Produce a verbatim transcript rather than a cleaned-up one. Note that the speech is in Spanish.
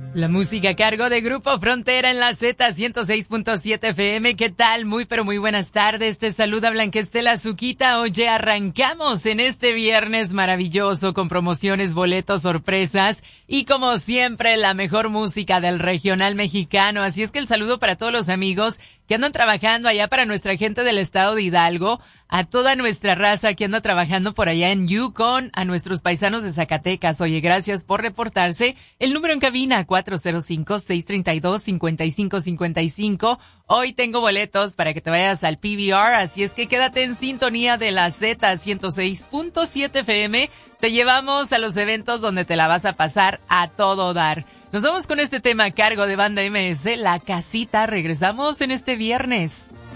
La música a cargo de Grupo Frontera en la Z ciento seis punto siete F M. ¿Qué tal? Muy pero muy buenas tardes. Te saluda Blanca Estela Azuquita. Oye, arrancamos en este viernes maravilloso con promociones, boletos, sorpresas y como siempre la mejor música del regional mexicano. Así es que el saludo para todos los amigos que andan trabajando allá, para nuestra gente del estado de Hidalgo, a toda nuestra raza que anda trabajando por allá en Yukon, a nuestros paisanos de Zacatecas. Oye, gracias por reportarse. El número en cabina cuatro cero cinco, seis tres dos, cinco cinco cinco cinco. Hoy tengo boletos para que te vayas al P V R, así es que quédate en sintonía de la Z ciento seis punto siete F M. Te llevamos a los eventos donde te la vas a pasar a todo dar. Nos vamos con este tema a cargo de Banda M S, La Casita. Regresamos en este viernes.